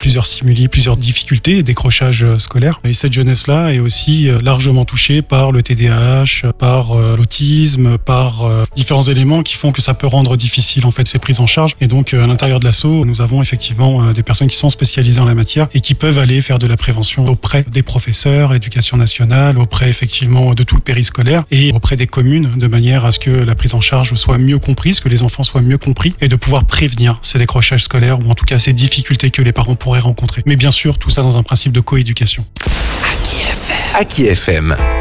plusieurs stimuli, plusieurs difficultés et décrochages scolaires. Et cette jeunesse-là est aussi largement touchée par le TDAH, par l'autisme, par différents éléments qui font que ça peut rendre difficile en fait ces prises en charge. Et donc à l'intérieur de l'asso, nous avons effectivement des personnes qui sont spécialisées en la matière et qui peuvent aller faire de la prévention auprès des professeurs, l'éducation nationale, auprès effectivement de tout le périscolaire et auprès des communes, de manière à ce que la prise en charge soit mieux comprise, que les enfants soient mieux compris et de pouvoir prévenir ces décrochages scolaires ou en tout cas ces difficultés que les parents pourraient rencontrer. Mais bien sûr, tout ça dans un principe de coéducation. Aki FM.